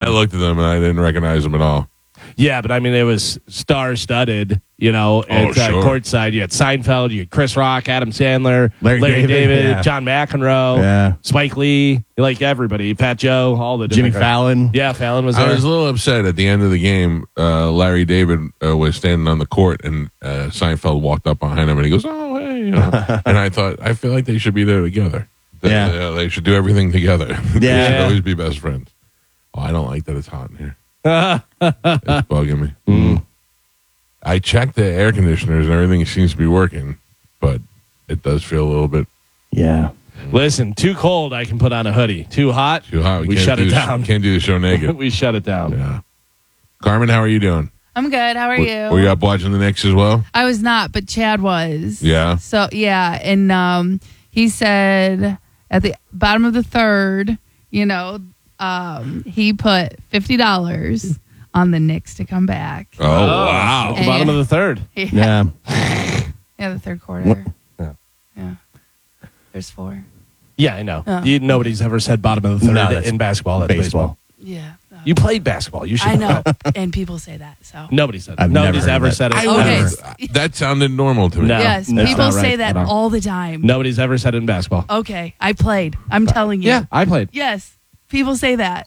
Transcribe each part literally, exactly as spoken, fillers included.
looked at them and I didn't recognize them at all. Yeah, but I mean, it was star-studded, you know, at Oh, uh, sure. courtside. You had Seinfeld, you had Chris Rock, Adam Sandler, Larry Larry, David, David, yeah. John McEnroe, Yeah. Spike Lee, like everybody, Pat Joe, all the Jimmy different guys. Fallon. Yeah, Fallon was I there. was a little upset at the end of the game. Uh, Larry David uh, was standing on the court, and uh, Seinfeld walked up behind him, and he goes, "Oh, hey," you know. And I thought, I feel like they should be there together. They, Yeah. uh, they should do everything together. They Yeah. should always be best friends. Oh, I don't like that it's hot in here. It's bugging me. Mm. I checked the air conditioners, and everything seems to be working, but it does feel a little bit Yeah. Listen, too cold, I can put on a hoodie. Too hot, too hot. we can't shut do it the sh- down. Can't do the show naked. we shut it down. Yeah. Carmen, how are you doing? I'm good. How are W- you? Were you up watching the Knicks as well? I was not, but Chad was. Yeah. So yeah, and um, he said at the bottom of the third, you know, um, he put fifty dollars on the Knicks to come back. Oh, wow. At the bottom of the third. Yeah, Yeah. yeah, the third quarter. Yeah. Yeah, there's four. Yeah, I know. Oh. You, nobody's ever said bottom of the third No, that's in basketball. That's baseball. baseball. Yeah, no. You played basketball. You should I know, know. and people say that. So Nobody said it. I've never Nobody's heard ever that. said it. I Okay. would've- that sounded normal to me. No. yes, that's people not right say that at all. all the time. Nobody's ever said it in basketball. Okay, I played. I'm telling you. Yeah, I played. Yes, people say that.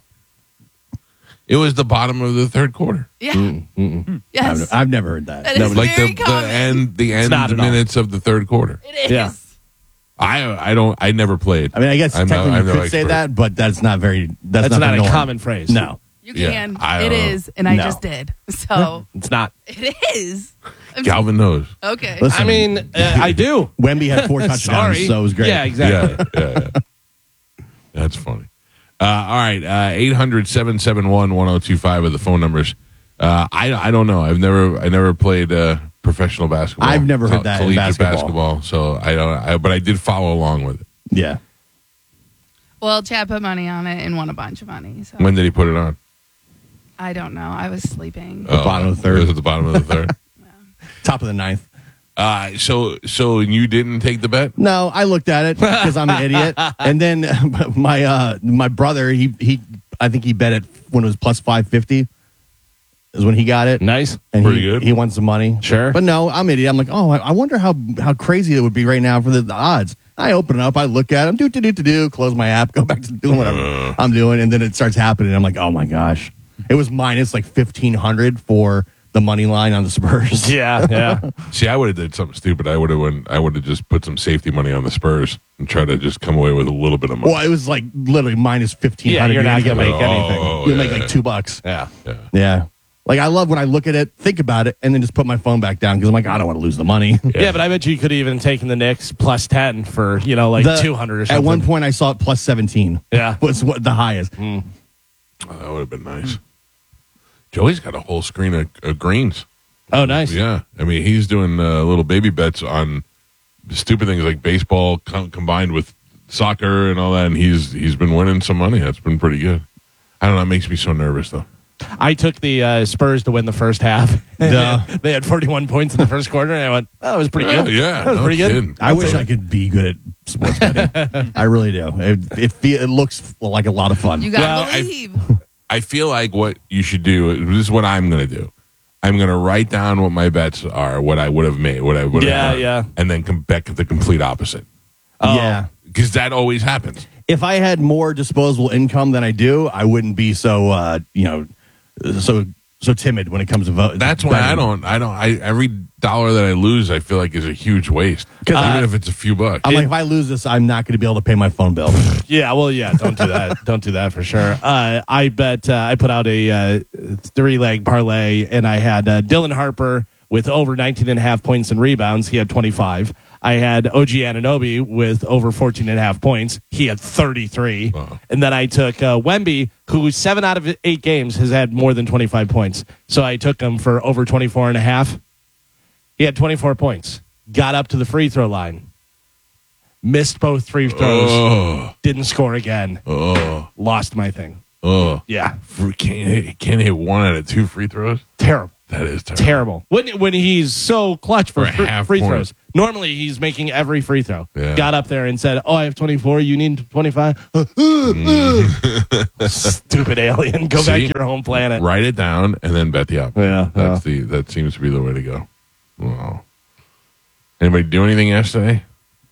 It was the bottom of the third quarter. Yeah. Mm-mm. Yes. I've, I've never heard that. That is Like very the, the common. end the end not at all. minutes of the third quarter. It is. Yeah. I I don't I never played. I mean, I guess I'm no- technically I'm you no could say expert. that, but that's not very. That's, That's not the a norm. common phrase. No. You Yeah, can. I It don't know. is, and I No. just did. So It's not. it is. I'm Calvin knows. okay. Listen, I mean, uh, I do. Wemby had four touchdowns, Sorry. so it was great. Yeah, exactly. Yeah, yeah, yeah. That's funny. Uh, all right, uh, eight hundred, seven seven one, one oh two five are the phone numbers. Uh, I I don't know. I've never I never played uh, professional basketball. I've never heard Co- that in collegiate basketball. So I don't. I, but I did follow along with it. Yeah. Well, Chad put money on it and won a bunch of money. So When did he put it on? I don't know. I was sleeping. The bottom of the third. It was at the bottom of the third. Top of the ninth. uh, so so you didn't take the bet? No, I looked at it because I'm an idiot. And then my uh, my brother, he he, I think he bet it when it was plus five fifty. Is when he got it. Nice. And Pretty he, good. He won some money. Sure. But no, I'm an idiot. I'm like, oh, I, I wonder how how crazy it would be right now for the, the odds. I open it up, I look at them, do do do do do, close my app, go back to doing whatever Uh. I'm doing, and then it starts happening. I'm like, oh my gosh, it was minus like fifteen hundred for the money line on the Spurs. Yeah, yeah. See, I would have did something stupid. I would have went. I would have just put some safety money on the Spurs and try to just come away with a little bit of money. Well, it was like literally minus fifteen hundred. Yeah, you're not gonna make make anything. Oh, You'll yeah, make like yeah. two bucks. Yeah. Yeah. Yeah. Like, I love when I look at it, think about it, and then just put my phone back down because I'm like, I don't want to lose the money. Yeah, but I bet you could have even taken the Knicks plus ten for, you know, like The- two hundred or something. At one point, I saw it plus seventeen. Yeah. Was what the highest. Oh, that would have been nice. Joey's got a whole screen of, of greens. Oh, nice. Yeah, I mean, he's doing uh, little baby bets on stupid things like baseball com- combined with soccer and all that, and he's he's been winning some money. That's been pretty good. I don't know. It makes me so nervous though. I took the uh, Spurs to win the first half. Duh. They had forty-one points in the first quarter, and I went, oh, that was pretty Yeah, good. yeah, That was no pretty good. kidding. I wish I could be good at sports betting. I really do. It it, feel, it looks like a lot of fun. You gotta Well, I- believe. I feel like what you should do. This is what I'm going to do. I'm going to write down what my bets are, what I would have made, what I would have Yeah, done, yeah. and then come back at the complete opposite Oh. Yeah. because that always happens. If I had more disposable income than I do, I wouldn't be so uh, you know so so timid when it comes to vote. That's why I don't. I don't. I every dollar that I lose, I feel like is a huge waste. 'Cause Even I- if it's a few bucks. I'm like, if I lose this, I'm not going to be able to pay my phone bill. Yeah, well, yeah, don't do that. Don't do that for sure. Uh, I bet uh, I put out a uh, three-leg parlay, and I had uh, Dylan Harper with over nineteen and a half points and rebounds. He had twenty-five. I had O G Anunoby with over fourteen and a half points. He had thirty-three. Wow. And then I took uh, Wemby, who seven out of eight games has had more than twenty-five points. So I took him for over twenty-four and a half. He had twenty-four points. Got up to the free throw line. Missed both free throws. oh, Didn't score again. oh, Lost my thing. oh. Yeah. Fr- Can't hit, can't hit one out of two free throws. Terrible. That is terrible. Terrible. When when he's so clutch for, For a free, half free point. throws. Normally he's making every free throw. Yeah. Got up there and said, "Oh, I have twenty-four. You need twenty-five." Stupid alien. Go back See? to your home planet. Write it down and then bet the up. Yeah, That's the that seems to be the way to go. Wow. Anybody do anything yesterday?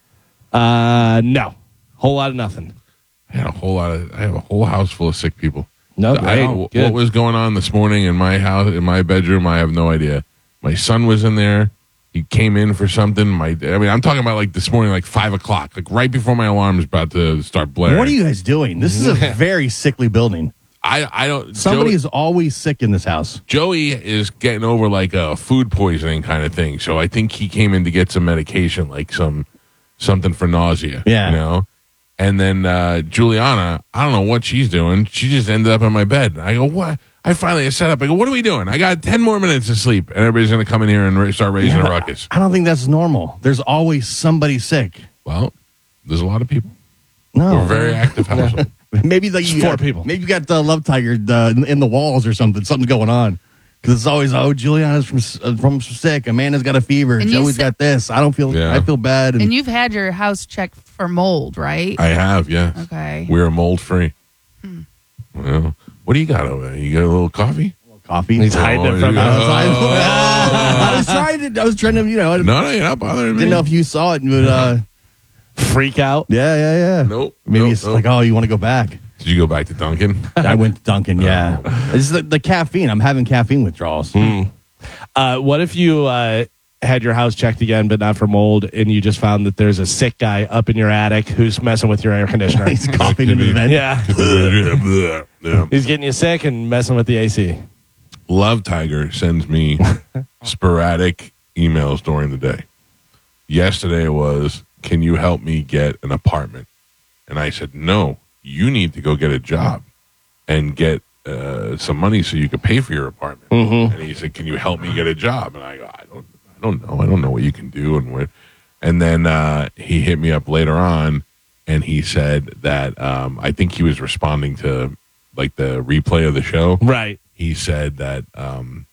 Uh, no. Whole lot of nothing. I had a whole lot of I have a whole house full of sick people. No, I, great. what Good. was going on this morning in my house, in my bedroom, I have no idea. My son was in there. He came in for something. My, I mean, I'm talking about like this morning, like five o'clock, like right before my alarm is about to start blaring. What are you guys doing? This is a very sickly building. I, I don't. Somebody Joey, is always sick in this house. Joey is getting over like a food poisoning kind of thing. So I think he came in to get some medication, like some something for nausea. Yeah. You know? And then uh, Juliana, I don't know what she's doing. She just ended up in my bed. I go, what? I finally set up. I go, what are we doing? I got ten more minutes of sleep, and everybody's going to come in here and ra- start raising Yeah, a but ruckus. I don't think that's normal. There's always somebody sick. Well, there's a lot of people. No, We're a very active household. maybe like you four got, people. Maybe you got the love tiger uh, in the walls or something. Something's going on because it's always oh Juliana's from uh, from sick. Amanda's got a fever. And you Joey's said- got this. I don't feel. Yeah. I feel bad. And you've had your house checked for mold, right? I have, yeah. Okay. We're mold free. Hmm. Well, what do you got over there? You got a little coffee? coffee. He's hiding it from Oh, us. I was trying to. I was trying to. You know. I No, no, you're not bothering me. didn't know if you saw it, but uh, Freak out. yeah, yeah, yeah. Nope. Maybe nope, it's nope. like, oh, you want to go back? Did you go back to Duncan? I went to Dunkin'. Yeah, it's the, the caffeine. I'm having caffeine withdrawals. Uh, what if you uh, had your house checked again, but not for mold, and you just found that there's a sick guy up in your attic who's messing with your air conditioner? He's coughing into the vent. Yeah. Yeah. He's getting you sick and messing with the A C. Love Tiger sends me sporadic emails during the day. Yesterday was, can you help me get an apartment? And I said, no, you need to go get a job and get uh, some money so you could pay for your apartment. Mm-hmm. And he said, can you help me get a job? And I go, I don't, I don't know. I don't know what you can do. And what. And then uh, he hit me up later on and he said that um, I think he was responding to like the replay of the show. Right. He said that um,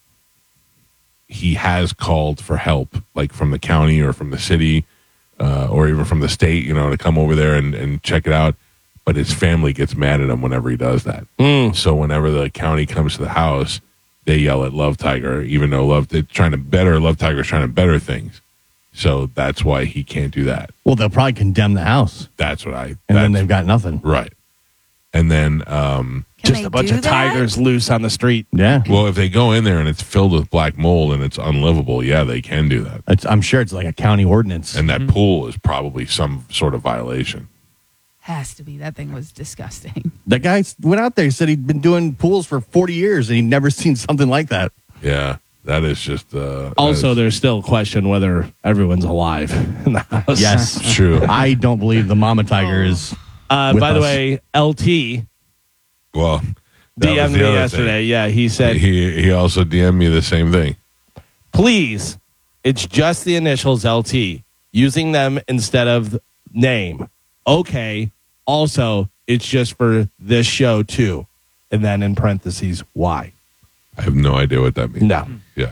he has called for help, like from the county or from the city uh, or even from the state, you know, to come over there and, and check it out. But his family gets mad at him whenever he does that. Mm. So whenever the county comes to the house, they yell at Love Tiger, even though Love they're trying to better Love Tiger's trying to better things. So that's why he can't do that. Well, they'll probably condemn the house, That's what I. and then that's- they've got nothing. right. And then, um, Can Just they a bunch do of that? tigers loose on the street. Yeah, well, if they go in there and it's filled with black mold and it's unlivable, yeah, they can do that. it's, I'm sure it's like a county ordinance. And that pool is probably some sort of violation. Has to be. That thing was disgusting. That guy went out there. He said he'd been doing pools for forty years and he'd never seen something like that. Yeah, that is just. Uh, Also, that there's still a question whether everyone's alive in the house. Yes, is true. I don't believe the mama tiger is. Uh, With by the us. way, L T Well, that was D M'd the me other yesterday. Yeah, he thing. said, He he also D M'd me the same thing. please, it's just the initials L T, using them instead of name. Okay. Also, it's just for this show, too. And then in parentheses, why? I have no idea what that means. No. Yeah,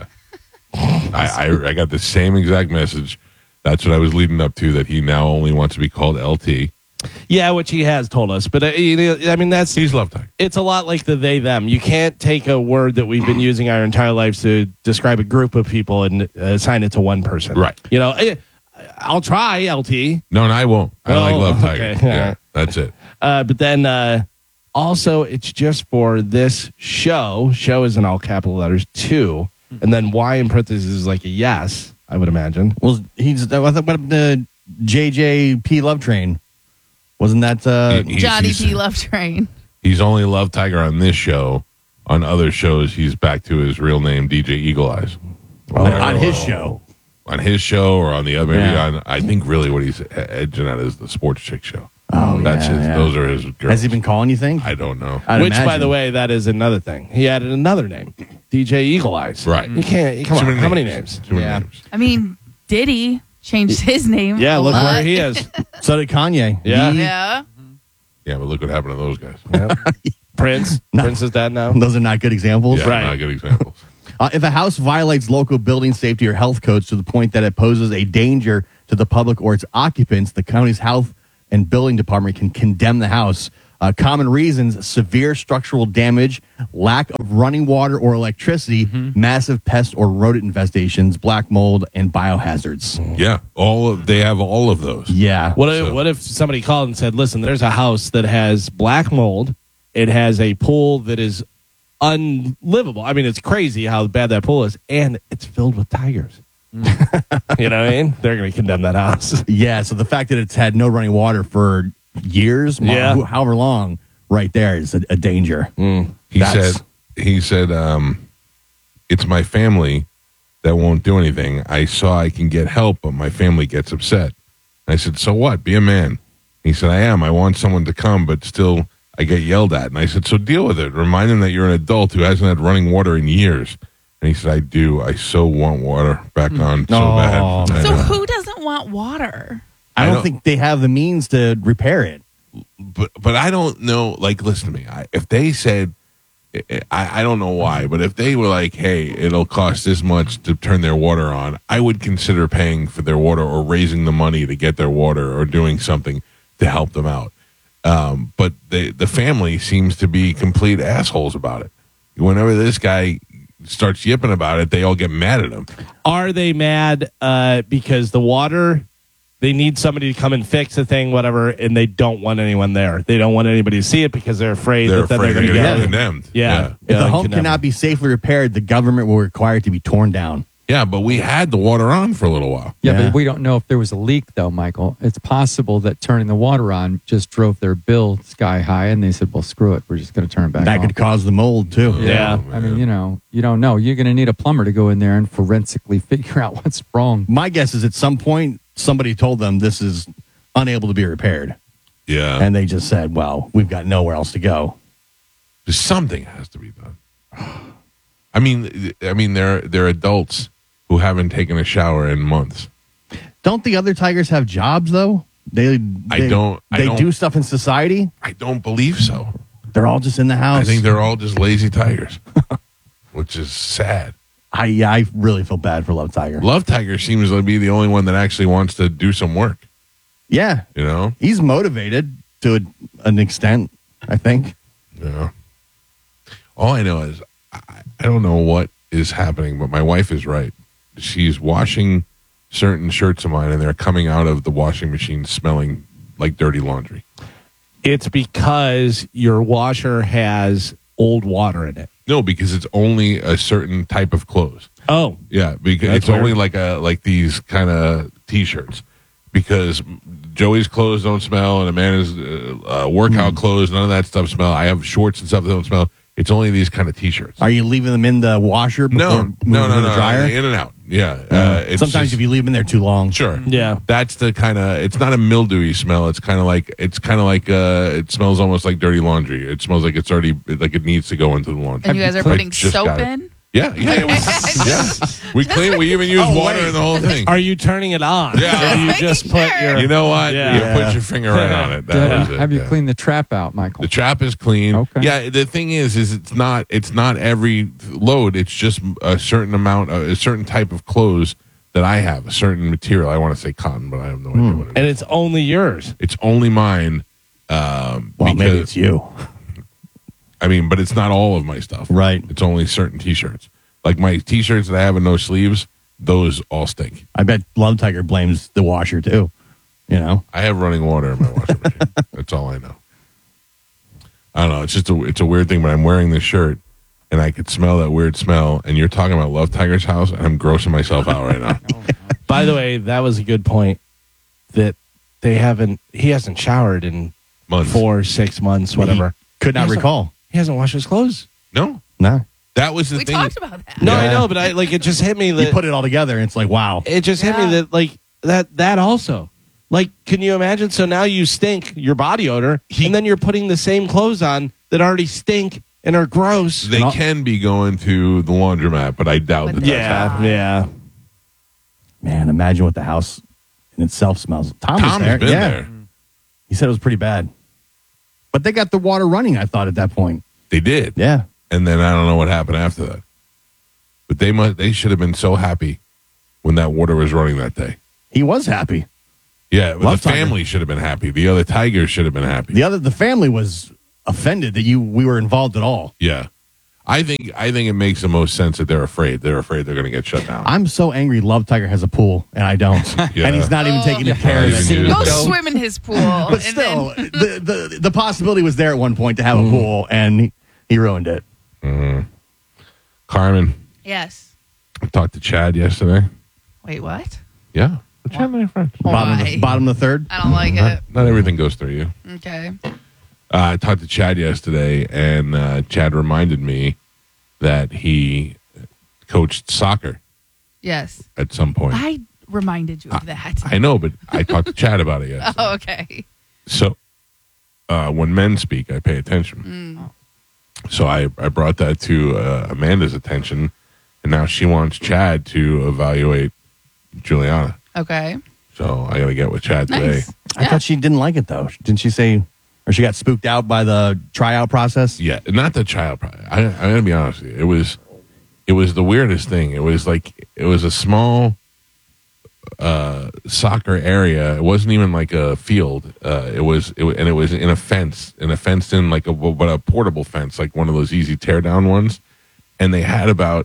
I, I I got the same exact message. That's what I was leading up to. That he now only wants to be called L T. Yeah, which he has told us. But, uh, you know, I mean, that's He's Love Tiger. it's a lot like the they them. You can't take a word that we've been using our entire lives to describe a group of people and uh, assign it to one person. Right. You know, eh, I'll try L T. No, and I won't. I Oh, like Love Tiger. okay. Yeah, All right. that's it. Uh, but then uh, also, it's just for this show. Show is in all capital letters, too. And then Y in parentheses is like a yes, I would imagine. Well, he's I thought what the J J P Love Train. Wasn't that uh, He- he's- Johnny he's- P. Love Train. He's only Love Tiger on this show. On other shows, he's back to his real name, D J Eagle Eyes. on his show? On his show or on the other, maybe Yeah. on. I think really what he's edging at is the Sports Chick show. Oh, That's yeah, his. yeah. Those are his girls. Has he been calling you things? I don't know. I'd Which, by imagine. the way, that is another thing. He added another name, D J Eagle Eyes. Right. You can't. Come Too on. many How many names? Too many Yeah. names. I mean, Diddy changed his name. Yeah, a look lot. where he is. So did Kanye. Yeah. He- Yeah. Yeah, but look what happened to those guys. Yep. Prince. No. Prince is dead now. Those are not good examples. Yeah, Right. not good examples. Uh, if a house violates local building safety or health codes to the point that it poses a danger to the public or its occupants, the county's health and building department can condemn the house. Uh, common reasons: severe structural damage, lack of running water or electricity, Mm-hmm. massive pest or rodent infestations, black mold, and biohazards. Yeah, all of they have all of those. Yeah. What if, So- what if somebody called and said, listen, there's a house that has black mold. It has a pool that is unlivable. I mean, it's crazy how bad that pool is, and it's filled with tigers. you know what I mean? They're going to condemn that house. Yeah, so the fact that it's had no running water for years, mo- Yeah. however long, right there is a, a danger. He That's- said, he said, um, it's my family that won't do anything. I saw I can get help, but my family gets upset. I said, so what? Be a man. He said, I am. I want someone to come, but still I get yelled at. And I said, so deal with it. Remind him that you're an adult who hasn't had running water in years. And he said, I do. I so want water back on so Oh. bad. I So know. who doesn't want water? I I don't don't- think they have the means to repair it. but but I don't know. Like, listen to me. I, if they said, I, I don't know why, but if they were like, hey, it'll cost this much to turn their water on, I would consider paying for their water or raising the money to get their water or doing something to help them out. Um, but the the family seems to be complete assholes about it. Whenever this guy starts yipping about it, they all get mad at him. Are they mad uh, because the water, they need somebody to come and fix the thing, whatever, and they don't want anyone there. They don't want anybody to see it because they're afraid They're that then afraid they're they're going to going to get get condemned. Yeah. If Yeah, the home condemn cannot it. be safely repaired, the government will require it to be torn down. Yeah, but we had the water on for a little while. Yeah, Yeah. but we don't know if there was a leak, though, Michael. It's possible that turning the water on just drove their bill sky high, and they said, well, screw it. We're just going to turn it back That on. could cause the mold, too. Yeah. I mean, you know, you don't know. You're going to need a plumber to go in there and forensically figure out what's wrong. My guess is at some point, somebody told them this is unable to be repaired. Yeah. And they just said, well, we've got nowhere else to go. Something has to be done. I mean, I mean, they're they're adults who haven't taken a shower in months. Don't the other tigers have jobs, though? They, I they don't- I They don't- do stuff in society? I don't believe so. They're all just in the house. I think they're all just lazy tigers, which is sad. I, yeah, I really feel bad for Love Tiger. Love Tiger seems to be the only one that actually wants to do some work. Yeah. You know, He's motivated to a, an extent, I think. yeah. All I know is I, I don't know what is happening, but my wife is right. She's washing certain shirts of mine, and they're coming out of the washing machine smelling like dirty laundry. It's because your washer has old water in it. No, because it's only a certain type of clothes. Oh, Yeah, because That's it's only weird. like a like these kind of t-shirts. Because Joey's clothes don't smell, and Amanda's uh, uh, workout clothes, none of that stuff smell. I have shorts and stuff that don't smell. It's only these kind of t-shirts. Are you leaving them in the washer before No, moving no, no, to the no, dryer? in and out. Yeah, uh, it's Sometimes just- if you leave them in there too long. sure, yeah. that's the kind of. It's not a mildewy smell. It's kind of like it's kind of like uh, it smells almost like dirty laundry. It smells like it's already like it needs to go into the laundry. And you guys are Like, putting just soap got it. in? Yeah, yeah, yeah. We, yeah. we clean. We even use Oh, water wait. in the whole thing. Are you turning it on? Yeah. Or you Making just put sure. your. You know what? Yeah. You Yeah. put your finger right on it. That Have was you- it, have you yeah. cleaned the trap out, Michael? The trap is clean. Okay. Yeah. The thing is, is it's not. It's not every load. It's just a certain amount, of, a certain type of clothes that I have, a certain material. I want to say cotton, but I have no idea what it is. And it's only yours. It's only mine. Um, Well, maybe because- it's you. I mean, but it's not all of my stuff. Right. It's only certain T-shirts. Like my T-shirts that I have with no sleeves, those all stink. I bet Love Tiger blames the washer, too. You know? I have running water in my washing machine. That's all I know. I don't know. It's just a it's a weird thing, but I'm wearing this shirt and I could smell that weird smell. And you're talking about Love Tiger's house, and I'm grossing myself out right now. By the way, that was a good point. That they haven't. He hasn't showered in Months. four, six months, whatever. Could not He hasn't- recall. He hasn't washed his clothes. No, No. that was the We thing. talked about that. No, I Yeah. know, but I like it. Just hit me You that put it all together, and it's like, wow. it just hit Yeah. me that like that that also. Like, can you imagine? So now you stink your body odor, He- and then you're putting the same clothes on that already stink and are gross. They And all- can be going to the laundromat, but I doubt But that. they- That's happening. yeah, yeah. Man, imagine what the house in itself smells. Tom Tom's was there. been yeah. there. He said it was pretty bad. But they got the water running, I thought, at that point. They did. Yeah. And then I don't know what happened after that. but they must they should have been so happy when that water was running that day. He was happy. Yeah, but Love the Tiger. family should have been happy. The other Tigers should have been happy. The other, the family was offended that you we were involved at all. Yeah. I think I think it makes the most sense that they're afraid. They're afraid they're going to get shut down. I'm so angry. Love Tiger has a pool and I don't, Yeah. and he's not even Oh. taking care of Yeah, it. you do. Go Don't. swim in his pool. But and still, then- the, the the possibility was there at one point to have a pool, and he, he ruined it. Carmen, yes. I talked to Chad yesterday. Wait, what? Yeah. Chad and I are friends. Bottom of Why? the, bottom of the third. I don't like Not, it. not everything goes through you. Okay. Uh, I talked to Chad yesterday, and uh, Chad reminded me that he coached soccer Yes. at some point. I reminded you of that. I know, but I talked to Chad about it yesterday. Oh, okay. So uh, when men speak, I pay attention. So I, I brought that to uh, Amanda's attention, and now she wants Chad to evaluate Juliana. Okay. So I got to get with Chad today. Nice. I Yeah. thought she didn't like it though. Didn't she say, or she got spooked out by the tryout process? Yeah, not the child. Pro- I, I'm gonna be honest with you. It was, it was the weirdest thing. It was like it was a small uh, soccer area. It wasn't even like a field. Uh, it was, it, wa- and it was in a fence, in a fenced in like a but a portable fence, like one of those easy tear down ones. And they had about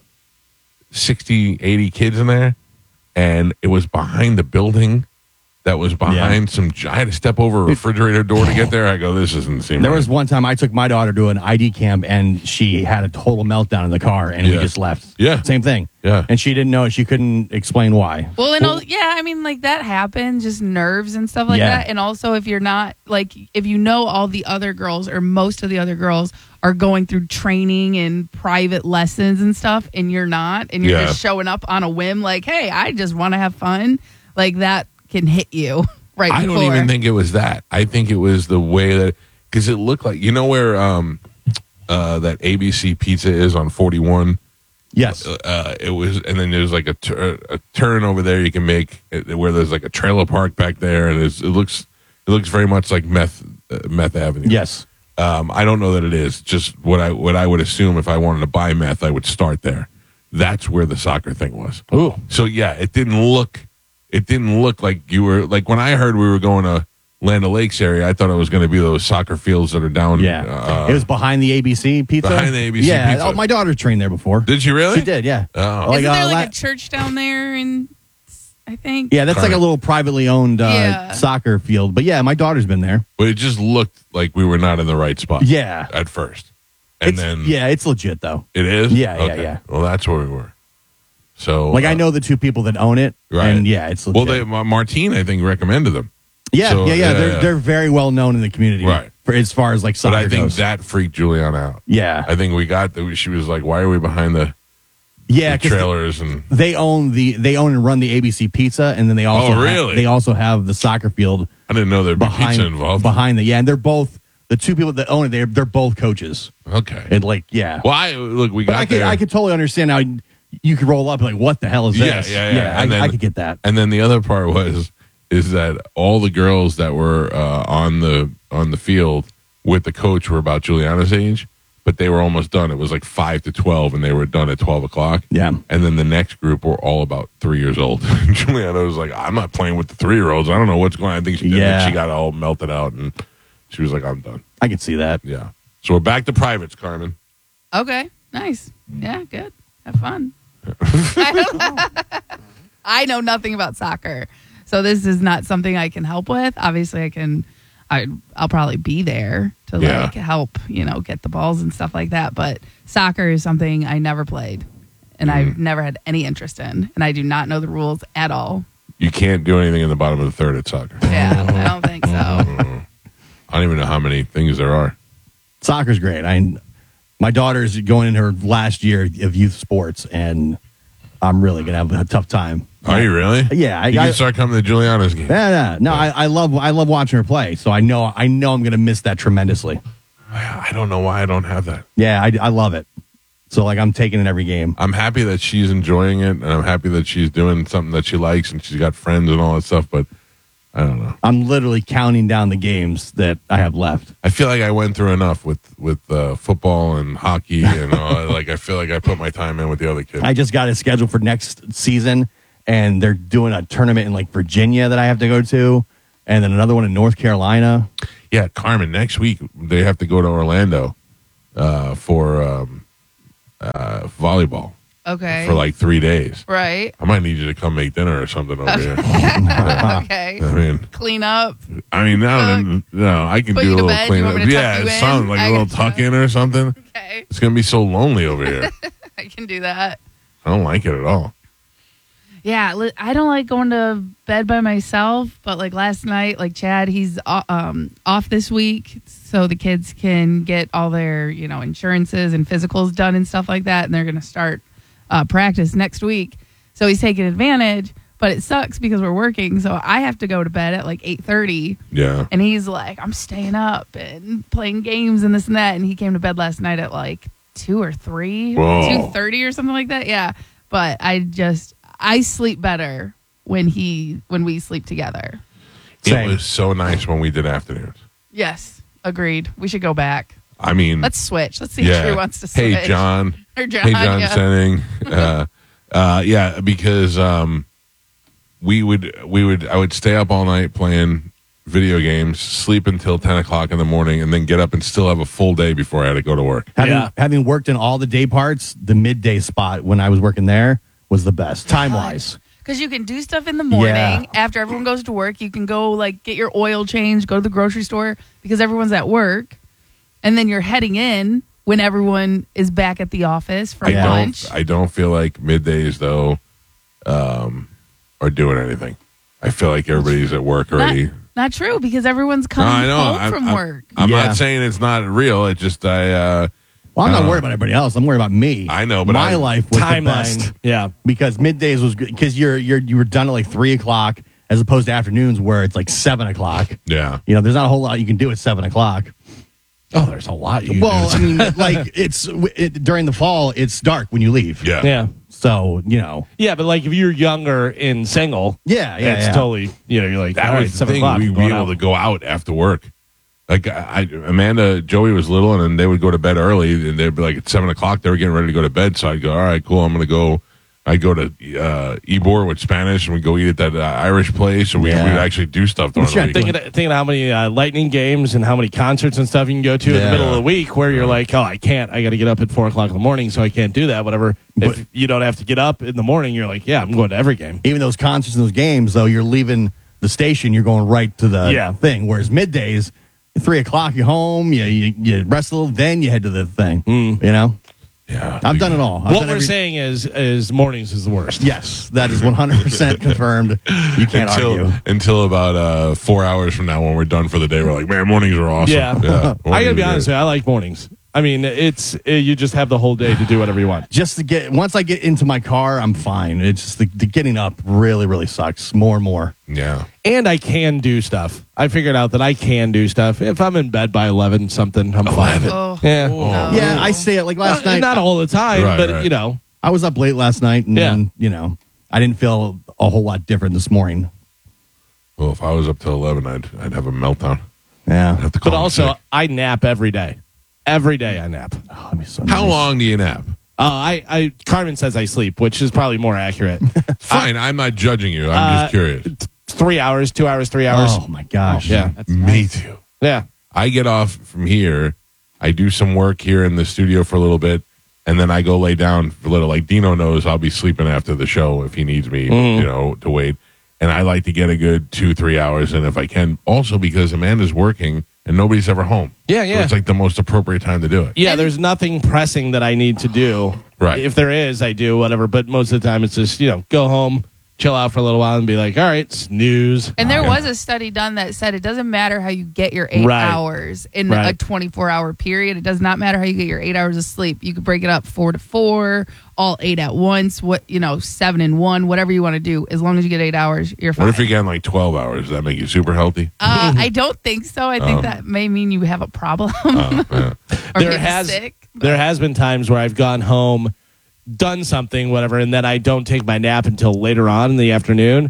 sixty, eighty kids in there, and it was behind the building. That was behind some. I had to step over a refrigerator door to get there. I go, this isn't seem There right. was one time I took my daughter to an I D camp, and she had a total meltdown in the car, and we Yeah. just left. Yeah. Same thing. Yeah. And she didn't know it. She couldn't explain why. Well, and all, yeah, I mean, like that happens, just nerves and stuff like Yeah. that. And also, if you're not like, if you know all the other girls or most of the other girls are going through training and private lessons and stuff, and you're not, and you're Yeah. just showing up on a whim, like, hey, I just want to have fun, like that can hit you right I before. don't even think it was that. I think it was the way that because it looked like you know where um uh that A B C Pizza is on forty-one. Yes. Uh, it was, and then there's like a, tur- a turn over there you can make uh, where there's like a trailer park back there, and it's, it looks it looks very much like meth uh, meth avenue. Yes. Um, I don't know that it is. Just what I what I would assume if I wanted to buy meth, I would start there. That's where the soccer thing was. Ooh. So yeah, it didn't look it didn't look like you were like when I heard we were going to Land O'Lakes area, I thought it was going to be those soccer fields that are down. Yeah. Uh, it was behind the A B C pizza. Behind the A B C yeah. pizza. Oh, my daughter trained there before. did she really? She did, yeah. Oh. Like, Isn't uh, there like la- a church down there? And I think Yeah, that's like a Correct. little privately owned uh, Yeah. soccer field. But yeah, my daughter's been there. But it just looked like we were not in the right spot. Yeah. At first. And It's- then yeah, it's legit though. it is? Yeah, yeah, Okay. yeah. Well, that's where we were. So Like I uh, know the two people that own it, Right. and yeah, it's legit. Well, they, Ma- Martine, I think, recommended them. yeah, so, yeah, yeah, yeah, They're yeah. they're very well known in the community, Right. For as far as like But soccer I think goes. that freaked Juliana out. yeah, I think we got the, she was like, why are we behind the, yeah, the 'cause trailers? And they own the they own and run the A B C Pizza, and then they also Oh, ha- really? they also have the soccer field I didn't know there'd be behind pizza involved. behind the yeah, and they're both the two people that own it. They're they're both coaches, Okay. and like yeah. well, I, look, we But got I could there. I could totally understand how you could roll up and like what the hell is Yeah, this? yeah, yeah. I, And then- I could get that. And then the other part was is that all the girls that were uh, on the on the field with the coach were about Juliana's age, but they were almost done. It was like five to twelve, and they were done at twelve o'clock. Yeah. And then the next group were all about three years old. Juliana was like, "I'm not playing with the three year olds. I don't know what's going on." I think she did. Yeah. She got all melted out, and she was like, "I'm done." I could see that. Yeah. So we're back to privates, Carmen. okay, nice. Yeah, good. Have fun. I know nothing about soccer, so this is not something I can help with. Obviously, I can. I I'll probably be there to Yeah. like help, you know, get the balls and stuff like that. But soccer is something I never played, and I've never had any interest in, and I do not know the rules at all. You can't do anything in the bottom of the third at soccer. Yeah, I don't think so. I don't even know how many things there are. Soccer's great. I my daughter's going in her last year of youth sports, and I'm really gonna have a tough time. Are you really? Yeah, I You got. can start coming to Juliana's game. Yeah, yeah. No, I, I love I love watching her play. So I know I know I'm gonna miss that tremendously. I don't know why I don't have that. Yeah, I, I love it. So like I'm taking it every game. I'm happy that she's enjoying it, and I'm happy that she's doing something that she likes, and she's got friends and all that stuff. But I don't know. I'm literally counting down the games that I have left. I feel like I went through enough with with uh, football and hockey, and all. Like I feel like I put my time in with the other kids. I just got it scheduled for next season, and they're doing a tournament in like Virginia that I have to go to, and then another one in North Carolina. Yeah, Carmen. Next week they have to go to Orlando uh, for um, uh, volleyball Okay. for like three days. right. I might need you to come make dinner or something over here. Okay. I mean, Clean up. I mean, no, no, I can Put do you a to little bed? You want cleanup. me to tuck Yeah, you it in? sounds like I a little gotcha. tuck in or something. Okay. It's gonna be so lonely over here. I can do that. I don't like it at all. Yeah, li- I don't like going to bed by myself, but like last night, like Chad, he's o- um, off this week, so the kids can get all their, you know, insurances and physicals done and stuff like that, and they're going to start uh, practice next week. So he's taking advantage, but it sucks because we're working, so I have to go to bed at like eight thirty, Yeah. and he's like, I'm staying up and playing games and this and that, and he came to bed last night at like two or three, Whoa. two thirty or something like that. Yeah, but I just I sleep better when he when we sleep together. Same. It was so nice when we did afternoons. Yes, agreed. We should go back. I mean, Let's switch. Let's see yeah. if Drew wants to switch. Hey, John. Or John, Hey, John yeah. Senning. Uh, uh, yeah, because um, we would we would I would stay up all night playing video games, sleep until ten o'clock in the morning, and then get up and still have a full day before I had to go to work. Having, Yeah. having worked in all the day parts, the midday spot when I was working there was the best, time-wise. Because you can do stuff in the morning Yeah. after everyone goes to work. You can go like get your oil changed, go to the grocery store because everyone's at work, and then you're heading in when everyone is back at the office for I lunch. don't I don't feel like middays though um, are doing anything. I feel like everybody's at work Not, already. not true because everyone's No, coming I know. home I'm, from I'm- work. I'm Yeah. not saying it's not real. It just I uh, Well, I'm not Uh, worried about everybody else. I'm worried about me. I know, but my I- life was the best Timeline. Yeah. because middays was good because you're you're you were done at like three o'clock as opposed to afternoons where it's like seven o'clock. yeah. You know, there's not a whole lot you can do at seven o'clock. Oh, there's a lot you Well, I do. mean, like it's it, during the fall, it's dark when you leave. Yeah. Yeah. So you know, Yeah, but like if you're younger and single, yeah, yeah, it's yeah. totally, you know, you're like, That all right, was the seven thing. o'clock. We'd I'm be going able out. to go out after work. Like I, Amanda, Joey was little, and then they would go to bed early, and they'd be like at seven o'clock. They were getting ready to go to bed, so I'd go, all right, cool. I'm going to go. I go to uh, Ybor with Spanish, and we go eat at that uh, Irish place, and we Yeah. we'd actually do stuff during Well, the sure, week. Thinking, thinking of how many uh, lightning games and how many concerts and stuff you can go to in Yeah. the middle of the week where you're like, oh, I can't. I got to get up at four o'clock in the morning, so I can't do that. Whatever. But- if you don't have to get up in the morning, you're like, yeah, I'm going to every game. Even those concerts and those games, though, you're leaving the station, you're going right to the Yeah. thing. Whereas middays, three o'clock, you're home, you, you, you rest a little, then you head to the thing. Mm. You know, Yeah, I've done it all. I've what done we're every- saying is, is mornings is the worst. Yes, that is one hundred percent confirmed. You can't until argue. until about uh, four hours from now when we're done for the day. We're like, man, mornings are awesome. Yeah. I mornings gotta be are honest great. with you, I like mornings. I mean, it's uh, you just have the whole day to do whatever you want. Just to get, once I get into my car, I'm fine. It's just the, the getting up really, really sucks more and more. Yeah, And I can do stuff. I figured out that I can do stuff. If I'm in bed by eleven something, I'm fine. Oh, Yeah. no. Yeah, I say it like last not, night. not all the time, Right, but right. you know. I was up late last night, and Yeah. then, you know, I didn't feel a whole lot different this morning. well, if I was up till eleven, I'd I'd have a meltdown. I'd Yeah. have to call But in also, sick. I nap every day. Every day I nap. Oh, that'd be so How nice. long do you nap? Uh, I, I Carmen says I sleep, which is probably more accurate. Fine, I'm not judging you. I'm Uh, just curious. Three hours, two hours, three hours. Oh, my gosh. Yeah. That's Me nice. too. Yeah. I get off from here. I do some work here in the studio for a little bit, and then I go lay down for a little. Like Dino knows, I'll be sleeping after the show if he needs me, Mm. you know, to wait. And I like to get a good two, three hours in if I can. Also because Amanda's working and nobody's ever home. Yeah, So yeah. it's like the most appropriate time to do it. Yeah, there's nothing pressing that I need to do. Right. If there is, I do, whatever. But most of the time, it's just, you know, go home, chill out for a little while, and be like, all right, snooze. And there Yeah. was a study done that said it doesn't matter how you get your eight Right. hours in Right. a twenty-four hour period. It does not matter how you get your eight hours of sleep. You could break it up four to four, all eight at once, what, you know, seven and one, whatever you want to do. As long as you get eight hours, you're fine. What if you're getting like twelve hours? Does that make you super healthy? uh, I don't think so. I think Um, that may mean you have a problem Oh, yeah. or There getting has sick. there has been times where I've gone home, done something, whatever, and then I don't take my nap until later on in the afternoon.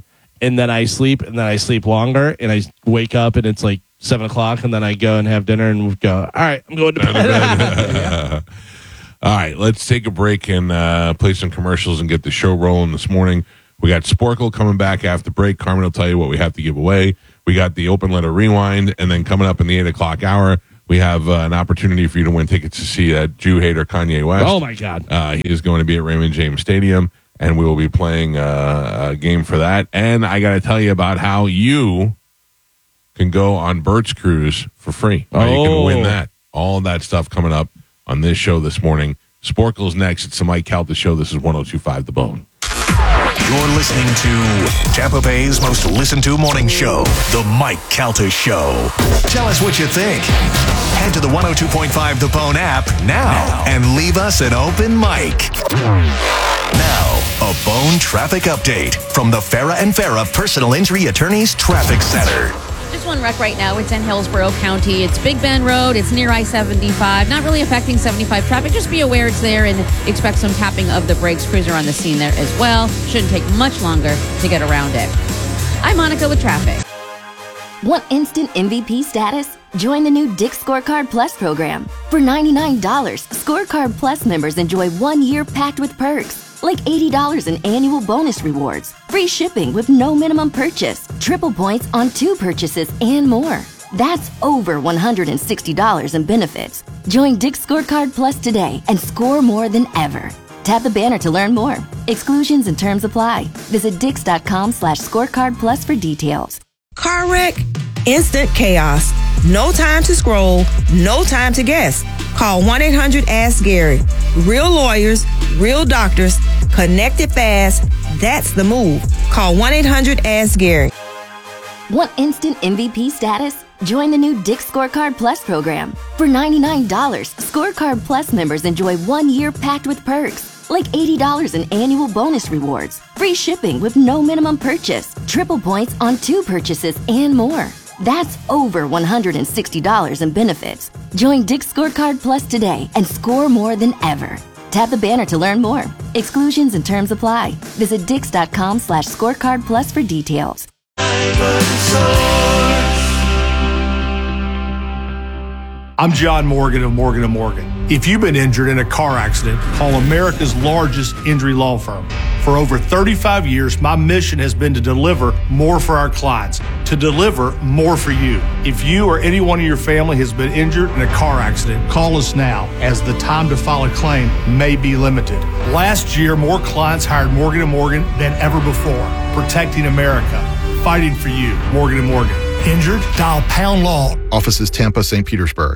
and then I sleep, and then I sleep longer, and I wake up, and it's like seven o'clock, and then I go and have dinner, and go, all right, I'm going to bed. All right, let's take a break and uh, play some commercials and get the show rolling this morning. We got Sporkle coming back after break. Carmen will tell you what we have to give away. We got the open letter rewind, and then coming up in the eight o'clock hour, we have uh, an opportunity for you to win tickets to see uh, Jew hater Kanye West. Oh, my God. Uh, he is going to be at Raymond James Stadium, and we will be playing uh, a game for that. And I got to tell you about how you can go on Bert's Cruise for free. How you can win that. All of that stuff coming up on this show this morning. Sporkle's next. It's the Mike Calta Show. This is one oh two point five The Bone. You're listening to Tampa Bay's most listened to morning show, The Mike Calta Show. Tell us what you think. Head to the one oh two point five The Bone app now and leave us an open mic. Now, a Bone traffic update from the Farah and Farah Personal Injury Attorneys Traffic Center. Just one wreck right now. It's in Hillsborough County. It's Big Bend Road. It's near I seventy-five. Not really affecting seventy-five traffic. Just be aware it's there and expect some tapping of the brakes. Cruiser on the scene there as well. Shouldn't take much longer to get around it. I'm Monica with traffic. Want instant M V P status? Join the new Dick's Scorecard Plus program. For ninety-nine dollars, Scorecard Plus members enjoy one year packed with perks, like eighty dollars in annual bonus rewards, free shipping with no minimum purchase, triple points on two purchases, and more. That's over one hundred sixty dollars in benefits. Join Dick's Scorecard Plus today and score more than ever. Tap the banner to learn more. Exclusions and terms apply. Visit dix.com slash scorecard plus for details. Car wreck? Instant chaos. No time to scroll. No time to guess. Call one eight hundred ask Gary. Real lawyers, real doctors, connected fast. That's the move. Call one eight hundred ask Gary. Want instant M V P status? Join the new Dick's Scorecard Plus program. For ninety-nine dollars, Scorecard Plus members enjoy one year packed with perks, like eighty dollars in annual bonus rewards, free shipping with no minimum purchase, triple points on two purchases, and more. That's over one hundred sixty dollars in benefits. Join Dick's Scorecard Plus today and score more than ever. Tap the banner to learn more. Exclusions and terms apply. Visit dix.com slash scorecard plus for details. I'm John Morgan of Morgan and Morgan. If you've been injured in a car accident, call America's largest injury law firm. For over thirty-five years, my mission has been to deliver more for our clients, to deliver more for you. If you or anyone in your family has been injured in a car accident, call us now, as the time to file a claim may be limited. Last year, more clients hired Morgan and Morgan than ever before, protecting America, fighting for you. Morgan and Morgan. Injured? Dial pound law. Offices Tampa, Saint Petersburg.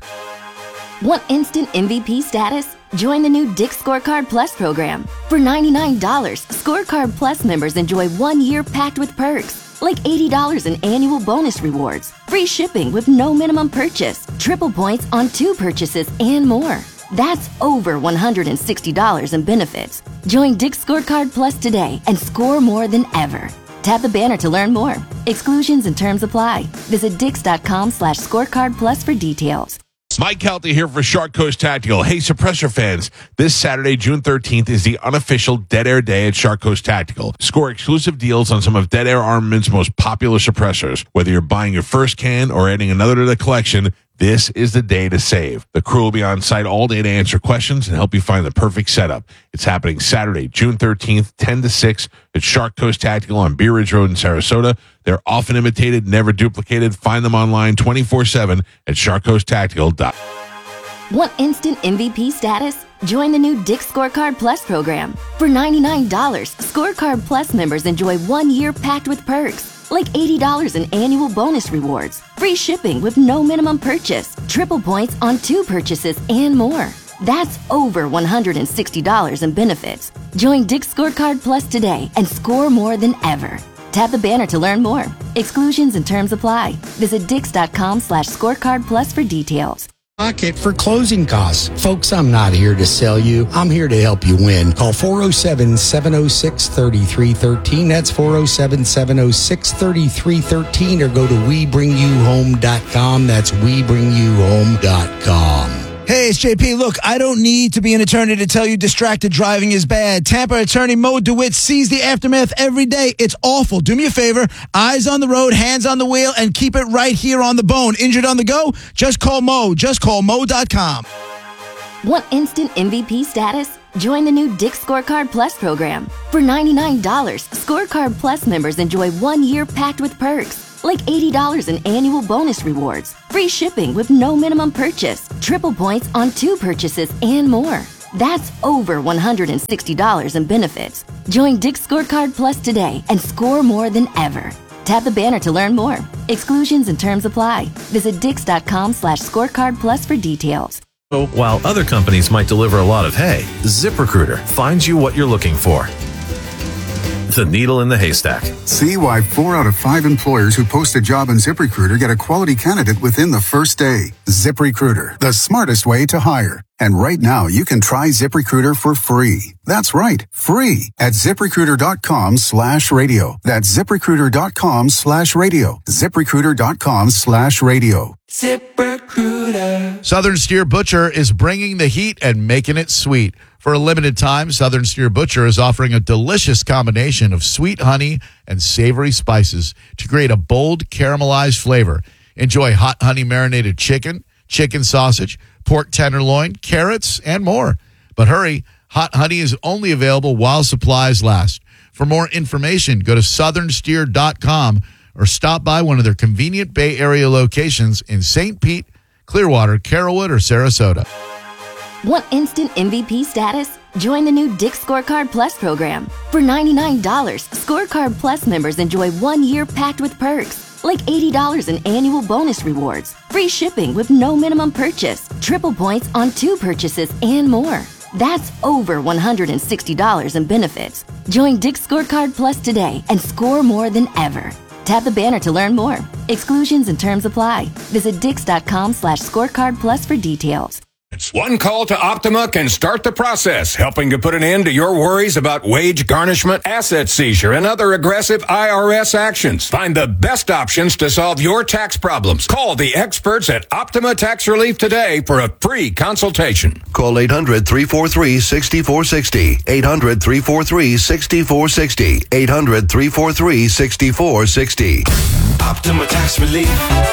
Want instant M V P status? Join the new Dick's Scorecard Plus program. For ninety-nine dollars, Scorecard Plus members enjoy one year packed with perks, like eighty dollars in annual bonus rewards, free shipping with no minimum purchase, triple points on two purchases, and more. That's over one hundred sixty dollars in benefits. Join Dick's Scorecard Plus today and score more than ever. Tap the banner to learn more. Exclusions and terms apply. Visit dix.com slash scorecard plus for details. Mike Calta here for Shark Coast Tactical. Hey, Suppressor fans, this Saturday, June thirteenth, is the unofficial Dead Air Day at Shark Coast Tactical. Score exclusive deals on some of Dead Air Armament's most popular suppressors. Whether you're buying your first can or adding another to the collection, this is the day to save. The crew will be on site all day to answer questions and help you find the perfect setup. It's happening Saturday, June thirteenth, ten to six at Shark Coast Tactical on Bee Ridge Road in Sarasota. They're often imitated, never duplicated. Find them online twenty-four seven at shark coast tactical dot com. Want instant M V P status? Join the new Dick's Scorecard Plus program. For ninety-nine dollars, Scorecard Plus members enjoy one year packed with perks, like eighty dollars in annual bonus rewards, free shipping with no minimum purchase, triple points on two purchases, and more. That's over one hundred sixty dollars in benefits. Join Dick's Scorecard Plus today and score more than ever. Tap the banner to learn more. Exclusions and terms apply. Visit dix.com slash scorecard plus for details. Pocket for closing costs. Folks, I'm not here to sell you. I'm here to help you win. Call four oh seven, seven oh six, three three one three. That's four oh seven, seven oh six, three three one three, or go to we bring you home dot com. That's we bring you home dot com. Hey, it's J P. Look, I don't need to be an attorney to tell you distracted driving is bad. Tampa attorney Mo DeWitt sees the aftermath every day. It's awful. Do me a favor. Eyes on the road, hands on the wheel, and keep it right here on the bone. Injured on the go? Just call Mo. Just call Mo dot com. Want instant M V P status? Join the new Dick's Scorecard Plus program. For ninety-nine dollars, Scorecard Plus members enjoy one year packed with perks. Like eighty dollars in annual bonus rewards, free shipping with no minimum purchase, triple points on two purchases, and more. That's over one hundred sixty dollars in benefits. Join Dick's Scorecard Plus today and score more than ever. Tap the banner to learn more. Exclusions and terms apply. Visit dix.com slash scorecard plus for details. While other companies might deliver a lot of hay, ZipRecruiter finds you what you're looking for. The needle in the haystack. See why four out of five employers who post a job on ZipRecruiter get a quality candidate within the first day. ZipRecruiter, the smartest way to hire. And right now, you can try ZipRecruiter for free. That's right, free at ZipRecruiter.com slash radio. That's ZipRecruiter.com slash radio. ZipRecruiter.com slash radio. ZipRecruiter. Southern Steer Butcher is bringing the heat and making it sweet. For a limited time, Southern Steer Butcher is offering a delicious combination of sweet honey and savory spices to create a bold caramelized flavor. Enjoy hot honey marinated chicken, chicken sausage, pork tenderloin, carrots, and more. But hurry, hot honey is only available while supplies last. For more information, go to southern steer dot com or stop by one of their convenient Bay Area locations in Saint Pete, Clearwater, Carrollwood, or Sarasota. Want instant M V P status? Join the new Dick's Scorecard Plus program. For ninety-nine dollars, Scorecard Plus members enjoy one year packed with perks. Like eighty dollars in annual bonus rewards, free shipping with no minimum purchase, triple points on two purchases, and more. That's over one hundred sixty dollars in benefits. Join Dick's Scorecard Plus today and score more than ever. Tap the banner to learn more. Exclusions and terms apply. Visit dix.com slash scorecard plus for details. One call to Optima can start the process, helping to put an end to your worries about wage garnishment, asset seizure, and other aggressive I R S actions. Find the best options to solve your tax problems. Call the experts at Optima Tax Relief today for a free consultation. Call eight hundred, three four three, six four six zero. eight hundred, three four three, six four six zero. eight hundred, three four three, six four six zero. Optima Tax Relief.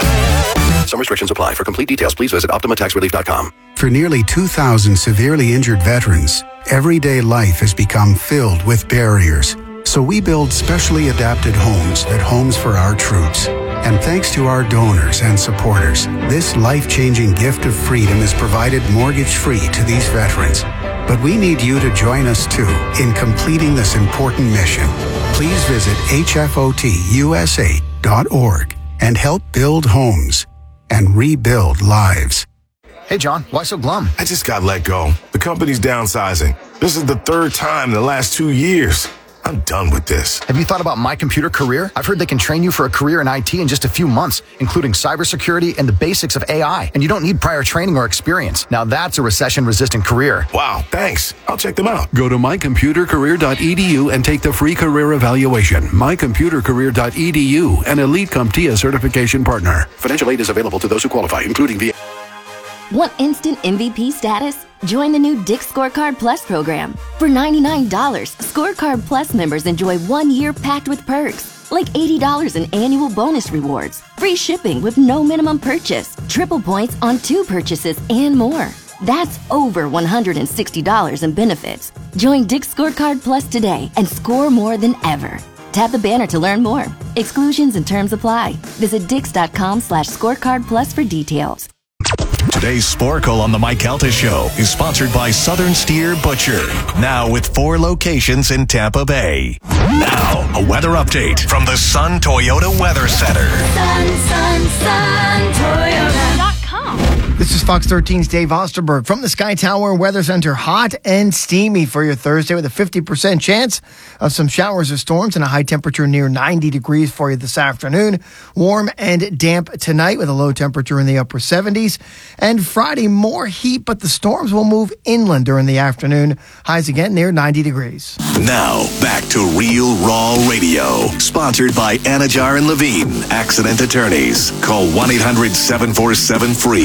Some restrictions apply. For complete details, please visit optima tax relief dot com. For nearly two thousand severely injured veterans, everyday life has become filled with barriers. So we build specially adapted homes at Homes for Our Troops. And thanks to our donors and supporters, this life-changing gift of freedom is provided mortgage-free to these veterans. But we need you to join us, too, in completing this important mission. Please visit H F O T U S A dot org and help build homes and rebuild lives. Hey, John, why so glum? I just got let go. The company's downsizing. This is the third time in the last two years. I'm done with this. Have you thought about My Computer Career? I've heard they can train you for a career in I T in just a few months, including cybersecurity and the basics of A I. And you don't need prior training or experience. Now that's a recession-resistant career. Wow, thanks. I'll check them out. Go to my computer career dot e d u and take the free career evaluation. my computer career dot e d u, an Elite CompTIA certification partner. Financial aid is available to those who qualify, including via... Want instant M V P status? Join the new Dick's Scorecard Plus program. For ninety-nine dollars, Scorecard Plus members enjoy one year packed with perks. Like eighty dollars in annual bonus rewards, free shipping with no minimum purchase, triple points on two purchases, and more. That's over one hundred sixty dollars in benefits. Join Dick's Scorecard Plus today and score more than ever. Tap the banner to learn more. Exclusions and terms apply. Visit dix.com slash scorecard plus for details. Today's Sporkle on the Mike Calta Show is sponsored by Southern Steer Butcher. Now with four locations in Tampa Bay. Now, a weather update from the Sun Toyota Weather Center. Sun, Sun, Sun, Toyota dot com. This is Fox thirteen's Dave Osterberg from the Sky Tower Weather Center. Hot and steamy for your Thursday with a fifty percent chance of some showers or storms and a high temperature near ninety degrees for you this afternoon. Warm and damp tonight with a low temperature in the upper seventies. And Friday, more heat, but the storms will move inland during the afternoon. Highs again near ninety degrees. Now, back to Real Raw Radio. Sponsored by Anajar and Levine, Accident Attorneys. Call one eight hundred seven four seven free. That's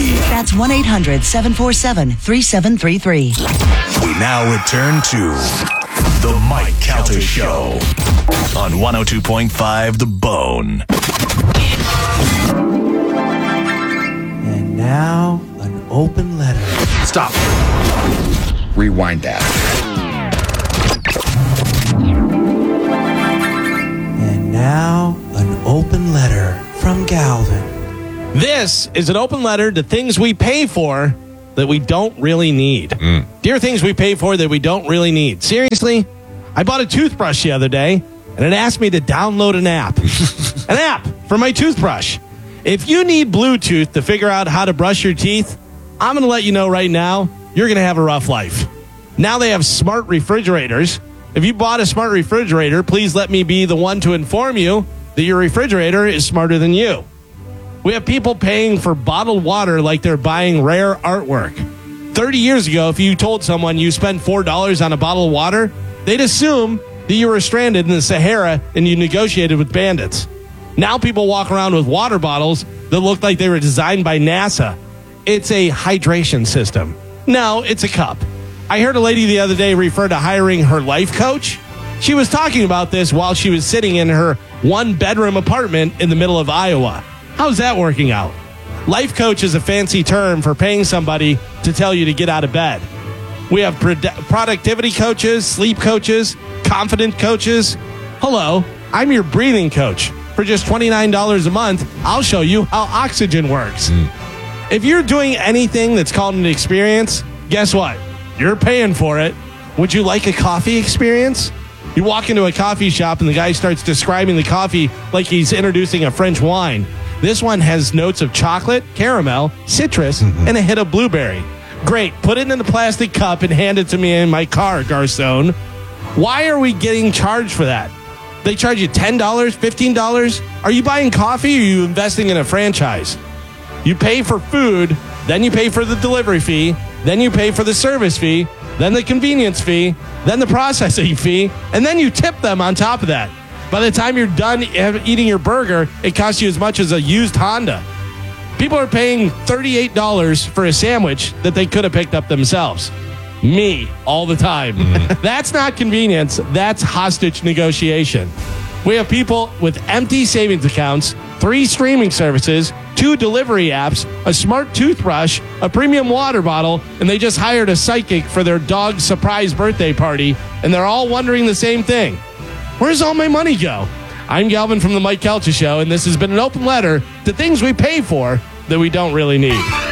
That's one eight hundred seven four seven three seven three three. We now return to The Mike Calta Show on one oh two point five The Bone. And now, an open letter. Stop. Rewind that. And now, an open letter from Galvin. This is an open letter to things we pay for that we don't really need. Mm. Dear things we pay for that we don't really need. Seriously, I bought a toothbrush the other day, and it asked me to download an app. An app for my toothbrush. If you need Bluetooth to figure out how to brush your teeth, I'm going to let you know right now, you're going to have a rough life. Now they have smart refrigerators. If you bought a smart refrigerator, please let me be the one to inform you that your refrigerator is smarter than you. We have people paying for bottled water like they're buying rare artwork. thirty years ago, if you told someone you spent four dollars on a bottle of water, they'd assume that you were stranded in the Sahara and you negotiated with bandits. Now people walk around with water bottles that look like they were designed by NASA. It's a hydration system. No, it's a cup. I heard a lady the other day refer to hiring her life coach. She was talking about this while she was sitting in her one-bedroom apartment in the middle of Iowa. How's that working out? Life coach is a fancy term for paying somebody to tell you to get out of bed. We have pro- productivity coaches, sleep coaches, confident coaches. Hello, I'm your breathing coach. For just twenty-nine dollars a month, I'll show you how oxygen works. Mm. If you're doing anything that's called an experience, guess what? You're paying for it. Would you like a coffee experience? You walk into a coffee shop and the guy starts describing the coffee like he's introducing a French wine. This one has notes of chocolate, caramel, citrus, mm-hmm. and a hit of blueberry. Great. Put it in a plastic cup and hand it to me in my car, Garcon. Why are we getting charged for that? They charge you ten dollars, fifteen dollars? Are you buying coffee or are you investing in a franchise? You pay for food, then you pay for the delivery fee, then you pay for the service fee, then the convenience fee, then the processing fee, and then you tip them on top of that. By the time you're done eating your burger, it costs you as much as a used Honda. People are paying thirty-eight dollars for a sandwich that they could have picked up themselves. Me, all the time. Mm. That's not convenience. That's hostage negotiation. We have people with empty savings accounts, three streaming services, two delivery apps, a smart toothbrush, a premium water bottle, and they just hired a psychic for their dog's surprise birthday party, and they're all wondering the same thing. Where's all my money go? I'm Galvin from The Mike Calta Show, and this has been an open letter to things we pay for that we don't really need.